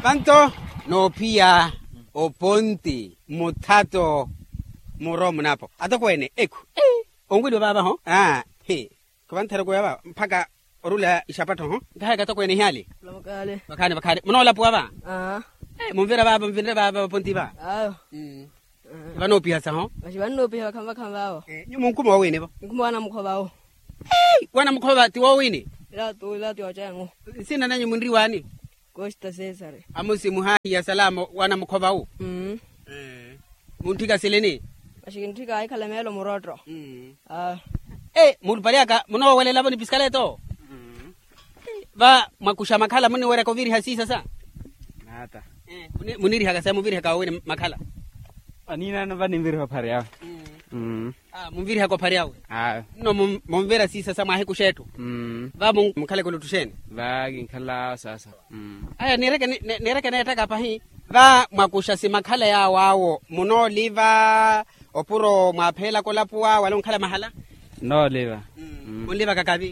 Manto no pia oponti mutato muromu napo. Ato kwene eku. Ongwilo baba ho? He. Kwantero ko baba mpaka orula ishapato ho? Gaha gato kwene hali. Bakale. Munola po baba? Mumvira baba oponti ba. Bano pia sa ho? Bano pia kamba ho. Nyumunkuma wawene ba? Nkumwana mukhoba ho. Wana mukhoba ti wawene? La tu ajango. Sina nanyi mundri wani? Costa Cesare. Amusi muhai ya salamo wana mukhoba ho? Muntika seleni? Ashikintika ai kalamelo murodro. Mulpaliaka muno wale labo ni piskaleto. Ba makusha makala muni wera ko viri hasi sasa. Nata. Muniri hakasa muviri hakawe makala. Anina na bani viri hapari yao. Muviri hako pari yao. No mumvira si sasa mahe kushetu. Ba mukale ko lutusheni. Ba ginkala sasa. Aya nireke na yataka pa hi. Ba makusha si makala ya wao muno liva opuro maphela ko lapua wala nkhala mahala. No liva. Liva kakabi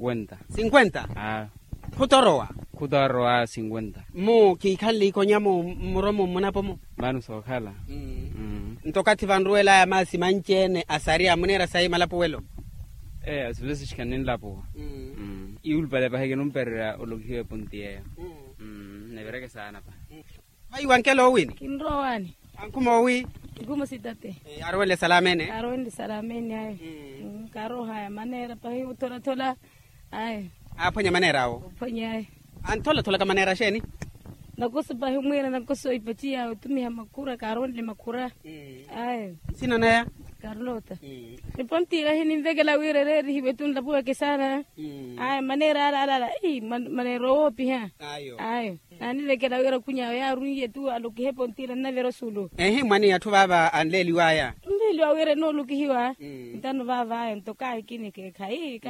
50. Kutoroa 50. Mu kikhali ko nyamo muromo munapo mu Banu so khala. Ntokati vanruela ya masi manchene asaria munera sai malapo welo. Asibese chikanin lapo. Iul pale pa hegenum per ologiwe puntie. Nevereke sana pa. Mai wankelo wini. Kinrowani. Ankumo wi. Kuma sitate. Arwele salamene. Arwele salamene ay. Karo haya manera pa hi tola ay. Aponya manera o. Ponya ay. Antola ka manera sheni. Nakoso pa hi mwera nakoso ipatia utumia makura karonde makura. Ay. Sina na ya? Carlota. Riponti la hini vegela wire hibetun la buwa kesana. Ay manera ala. Manera opi ha. Ayo. Ani vegela wire kunya ya runye tu aluki heponti la na vero sulu. Mani ya tu baba anleli waya. Ndeli wa wire no luki hiwa. Ntano baba ntoka kini ke kai.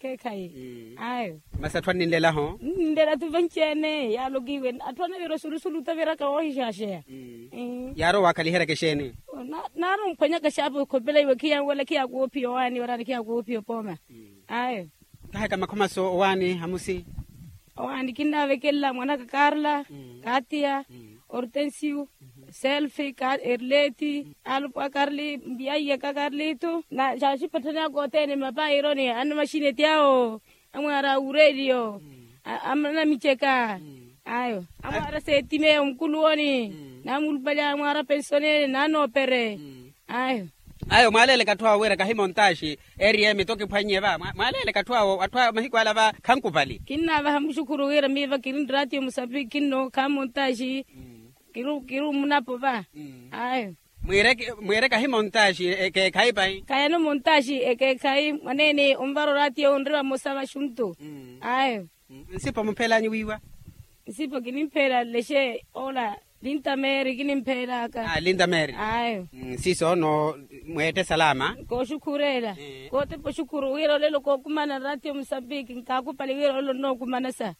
Ayo. Masatwani ndela ho? Ndela tu vanchene ya luki wen atwana vero sulu ta vera ka ohisha. Yaro wakalihera kesheni. Narum kwanya kashabu kobela iwekia wala kia kuopio wani wala kia kuopio poma. Ayo. Kahe kama koma so wani hamusi. Wani kinna vekella mwana Carla, Katia, Hortensio, Selfie, Erleti, Alpa Carli, Biaya Carlito. Na jashi patana gotene mapa ironi anu machine tiao. Amara uradio. Amana micheka. Ayo. Amara setime umkuluoni. Na mulpala amara persone nano pere. Ayo malele katwa wera kahi montage area metoke phanye ba malele katwa atwa mahikwala ba kankupali kinna ba hamshukuru wera miva kirin radio musabi kinno ka montage kiru munapo ba. Ayo mwere kahi montage ke kai bai kaya no montage ke kai manene umbaro radio ndriwa musaba shunto. Ayo sipo mpela nyiwiwa sipo kinimpela leshe ola Linda Mary kinimpela ka. Linda Mary. Ayo. Siso no mwete salama. Ko shukurela. Ko te po shukuru wiro lelo ko kumana radio Mozambique nkakupali wiro lelo no kumana sa.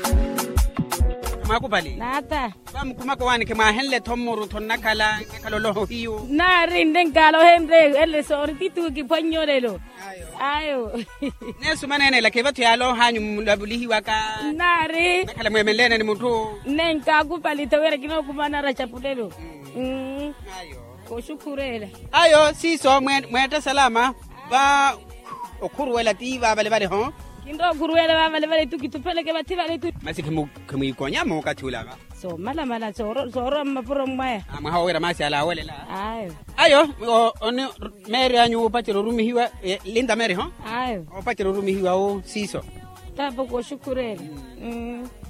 Makupali. Nata. Bam kumako wani ke mahenle tomuru tonnakala kalolo hiyo. Na rinden kalo hemre ele sortitu ki ponyo lelo. Ayo. Nesu manene la kebatu yalo hanyu mulabulihi waka. Nari. Nakala mwemelene ni mtu. Nenka kupali tawera kino kumana rachapulelo. Ayo. Ko shukurela. Ayo siso mwete salama ba okuru wela tiba bale ho. Kindo kuruela bale tukitupele ke bativa le tu. Masi kemikonya mo katulaga. So mala soro mapuro mwaya. Amahawera masi ala welela. Ayo oni Mary anyu upatiro rumi hiwa Linda Mary ho? Ayo. Upatiro rumi hiwa o siso. Tapo ko shukurela.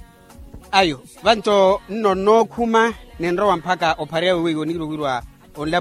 Ayo, vanto no kuma nenro mpaka oparea wewe niro wirwa onla